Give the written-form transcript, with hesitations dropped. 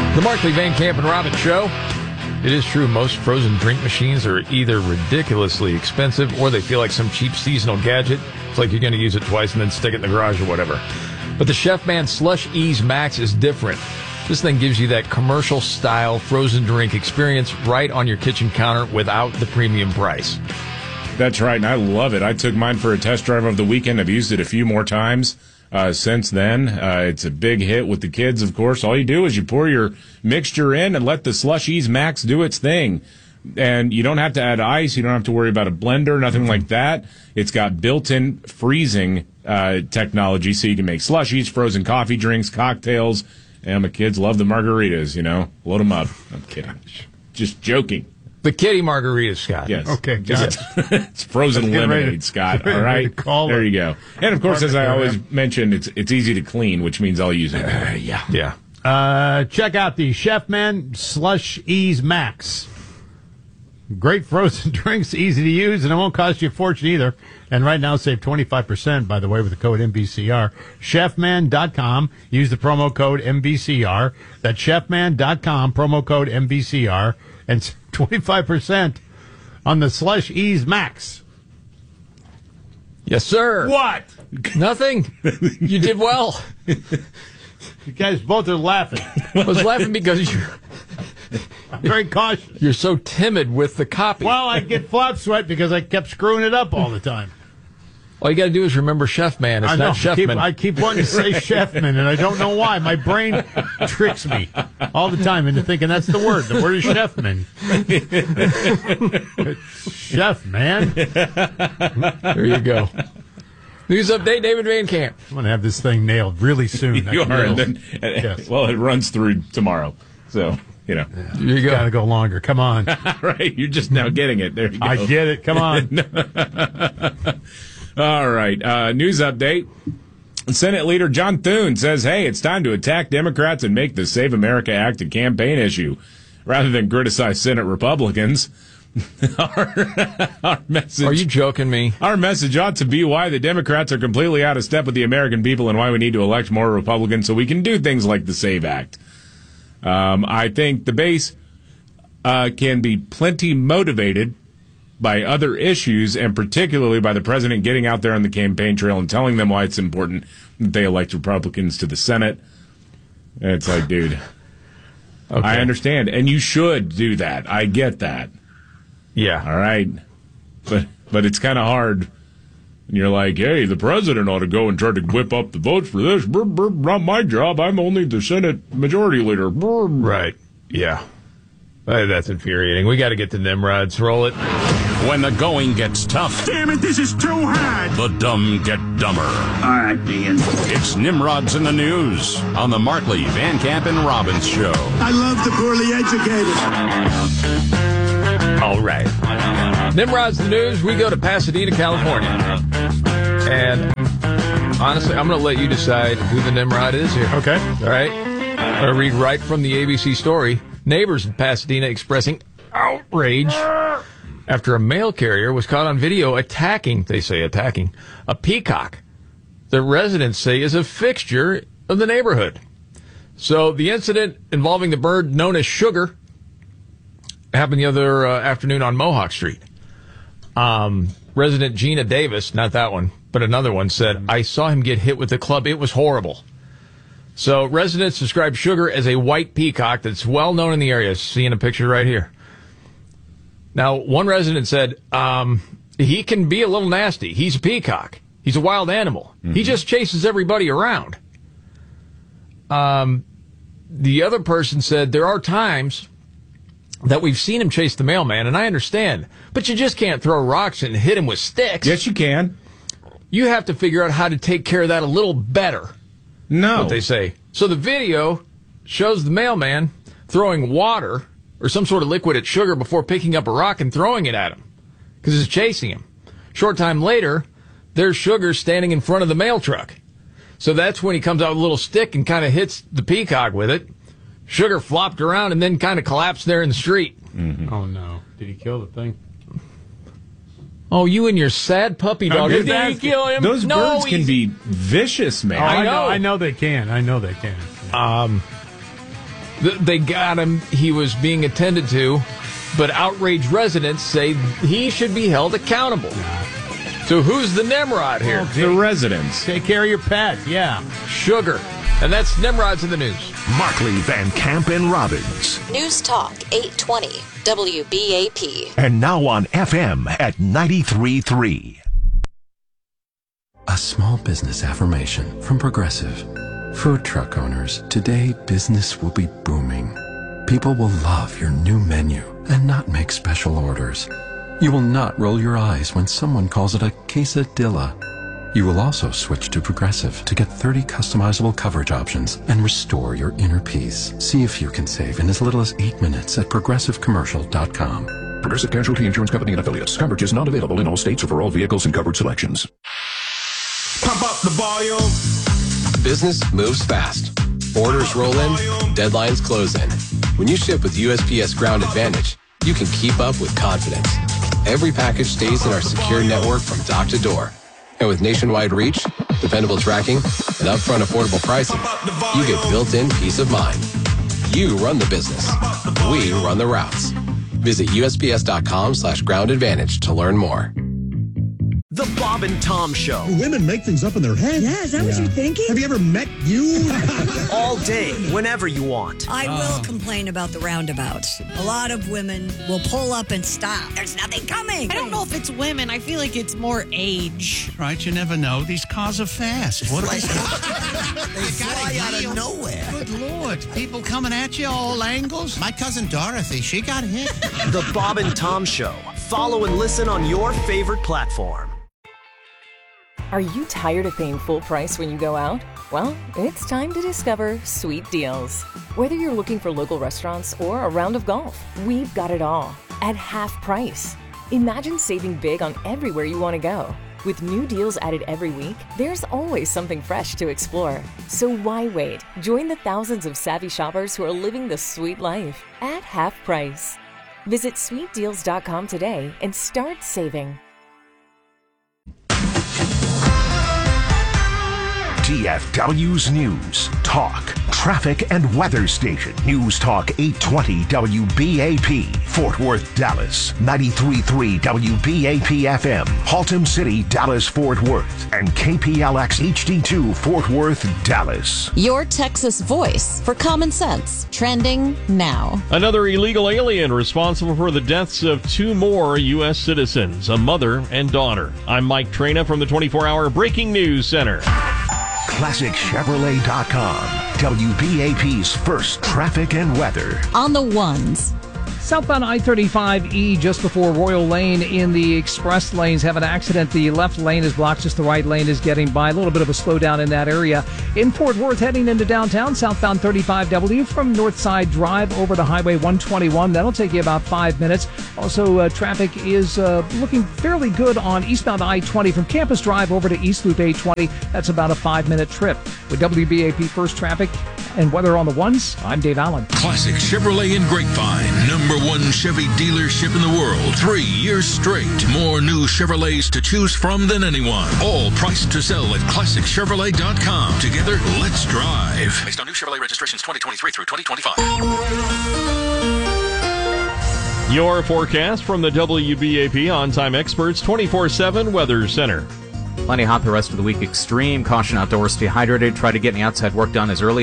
The Markley, Van Camp, and Robbins Show. It is true, most frozen drink machines are either ridiculously expensive or they feel like some cheap seasonal gadget. It's like you're going to use it twice and then stick it in the garage or whatever. But the Chef Man Slush Ease Max is different. This thing gives you that commercial-style frozen drink experience right on your kitchen counter without the premium price. That's right, and I love it. I took mine for a test drive over the weekend. I've used it a few more times since then. It's a big hit with the kids, of course. All you do is you pour your mixture in and let the Slush Ease Max do its thing. And you don't have to add ice. You don't have to worry about a blender, nothing like that. It's got built-in freezing technology, so you can make slushies, frozen coffee drinks, cocktails. And my kids love the margaritas, Load them up. I'm kidding. Just joking. The kitty margarita, Scott. Yes. Okay, got it. It's frozen lemonade, Scott. All right? There you go. And, of course, as I always mention, it's easy to clean, which means I'll use it. Yeah. Check out the Chef Man Slush Ease Max. Great frozen drinks, easy to use, and it won't cost you a fortune either. And right now, save 25%, by the way, with the code MVCR. Chefman.com. Use the promo code MVCR. That's chefman.com, promo code MVCR. And 25% on the Slush Ease Max. Yes, sir. What? Nothing. You did well. You guys both are laughing. I was laughing because I'm very cautious. you're so timid with the copy. Well, I get flop sweat because I kept screwing it up all the time. All you got to do is remember Chef Man. It's not Chefman. I keep wanting to say Chefman, and I don't know why. My brain tricks me all the time into thinking that's the word. The word is Chefman. Chef, man. There you go. News update, David Van Camp. I'm going to have this thing nailed really soon. You are. And then, Yes. Well, it runs through tomorrow. So, There you go. Got to go longer. Come on. Right. You're just now getting it. There you go. I get it. Come on. All right. News update. Senate Leader John Thune says, hey, it's time to attack Democrats and make the Save America Act a campaign issue rather than criticize Senate Republicans. Our message. Are you joking me? Our message ought to be why the Democrats are completely out of step with the American people and why we need to elect more Republicans so we can do things like the SAVE Act. I think the base can be plenty motivated by other issues, and particularly by the president getting out there on the campaign trail and telling them why it's important that they elect Republicans to the Senate. And it's like, dude, okay. I understand, and you should do that. I get that. Yeah. All right. But it's kind of hard. And you're like, hey, the president ought to go and try to whip up the votes for this. Brr, brr, not my job. I'm only the Senate majority leader. Brr. Right. Yeah. That's infuriating. We got to get the Nimrods. Roll it. When the going gets tough. Damn it, this is too hard. The dumb get dumber. All right, Ian. It's Nimrods in the News on the Markley, Van Camp, and Robbins Show. I love the poorly educated. All right. Nimrod's the News. We go to Pasadena, California. And honestly, I'm going to let you decide who the Nimrod is here. Okay. All right? I'm going to read right from the ABC story. Neighbors in Pasadena expressing outrage after a mail carrier was caught on video attacking, a peacock that residents say is a fixture of the neighborhood. So the incident involving the bird known as Sugar happened the other afternoon on Mohawk Street. Resident Gina Davis, not that one, but another one, said, I saw him get hit with the club. It was horrible. So residents describe Sugar as a white peacock that's well known in the area. Seeing a picture right here. Now, one resident said, he can be a little nasty. He's a peacock. He's a wild animal. Mm-hmm. He just chases everybody around. The other person said, there are times that we've seen him chase the mailman, and I understand, but you just can't throw rocks and hit him with sticks. Yes, you can. You have to figure out how to take care of that a little better. No. What they say. So the video shows the mailman throwing water or some sort of liquid at Sugar before picking up a rock and throwing it at him because it's chasing him. Short time later, there's Sugar standing in front of the mail truck. So that's when he comes out with a little stick and kind of hits the peacock with it. Sugar flopped around and then kind of collapsed there in the street. Mm-hmm. Oh, no. Did he kill the thing? Oh, you and your sad puppy dog. Did he kill him? Those birds can be vicious, man. Oh, I know they can. They got him. He was being attended to, but outraged residents say he should be held accountable. So who's the Nimrod here? The residents. Take care of your pet, yeah. Sugar. And that's Nimrod's in the news. Markley, Van Camp, and Robbins. News Talk 820 WBAP. And now on FM at 93.3. A small business affirmation from Progressive. Food truck owners, today business will be booming. People will love your new menu and not make special orders. You will not roll your eyes when someone calls it a quesadilla. You will also switch to Progressive to get 30 customizable coverage options and restore your inner peace. See if you can save in as little as 8 minutes at progressivecommercial.com. Progressive Casualty Insurance Company and Affiliates. Coverage is not available in all states or for all vehicles and covered selections. Pump up the volume. Business moves fast. Orders roll in, deadlines close in. When you ship with USPS Ground Advantage, you can keep up with confidence. Every package stays in our secure network from dock to door. And with nationwide reach, dependable tracking, and upfront affordable pricing, you get built-in peace of mind. You run the business. We run the routes. Visit USPS.com/Ground Advantage to learn more. The Bob and Tom Show. Women make things up in their head. Yeah, is that what you're thinking? Have you ever met you? All day, whenever you want. I will complain about the roundabouts. A lot of women will pull up and stop. There's nothing coming. I don't know if it's women. I feel like it's more age. Right, you never know. These cars are fast. What They fly out of nowhere. Good Lord. People coming at you all angles. My cousin Dorothy, she got hit. The Bob and Tom Show. Follow and listen on your favorite platform. Are you tired of paying full price when you go out? Well, it's time to discover Sweet Deals. Whether you're looking for local restaurants or a round of golf, we've got it all at half price. Imagine saving big on everywhere you want to go. With new deals added every week, there's always something fresh to explore. So why wait? Join the thousands of savvy shoppers who are living the sweet life at half price. Visit sweetdeals.com today and start saving. DFW's News, Talk, Traffic and Weather Station. News Talk 820 WBAP, Fort Worth, Dallas. 93.3 WBAP FM, Haltom City, Dallas, Fort Worth. And KPLX HD2, Fort Worth, Dallas. Your Texas voice for common sense. Trending now. Another illegal alien responsible for the deaths of two more U.S. citizens, a mother and daughter. I'm Mike Trina from the 24-hour Breaking News Center. ClassicChevrolet.com, WBAP's first traffic and weather. On the ones. Southbound I-35E just before Royal Lane in the express lanes have an accident. The left lane is blocked, just the right lane is getting by. A little bit of a slowdown in that area. In Fort Worth, heading into downtown, southbound 35W from Northside Drive over to Highway 121. That'll take you about 5 minutes. Also, traffic is looking fairly good on eastbound I-20 from Campus Drive over to East Loop 820. That's about a 5-minute trip. With WBAP First Traffic and weather on the ones, I'm Dave Allen. Classic Chevrolet in Grapevine, #1 Chevy dealership in the world. 3 years straight. More new Chevrolets to choose from than anyone. All priced to sell at ClassicChevrolet.com. Together, let's drive. Based on new Chevrolet registrations 2023 through 2025. Your forecast from the WBAP On-Time Experts 24/7 Weather Center. Plenty hot the rest of the week. Extreme caution outdoors. Stay hydrated. Try to get any outside work done as early